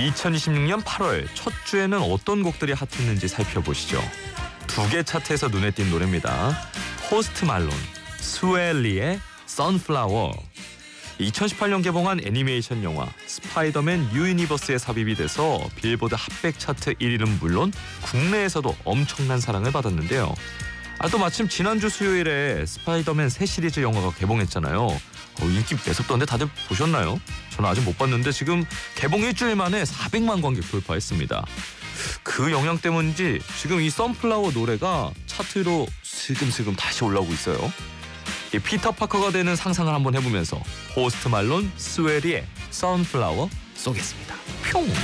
2026년 8월 첫 주에는 어떤 곡들이 핫했는지 살펴보시죠. 2개 차트에서 눈에 띈 노래입니다. 포스트 말론, 스웰리의 선플라워. 2018년 개봉한 애니메이션 영화 스파이더맨 뉴 유니버스에 삽입이 돼서 빌보드 핫백 차트 1위는 물론 국내에서도 엄청난 사랑을 받았는데요. 또 마침 지난주 수요일에 스파이더맨 새 시리즈 영화가 개봉했잖아요. 인기 매섭던데 다들 보셨나요? 저는 아직 못 봤는데 지금 개봉 일주일 만에 400만 관객 돌파했습니다. 그 영향 때문인지 지금 이 선플라워 노래가 차트로 슬금슬금 다시 올라오고 있어요. 이 피터 파커가 되는 상상을 한번 해보면서 포스트 말론 스웨리의 선플라워 쏘겠습니다. 뿅!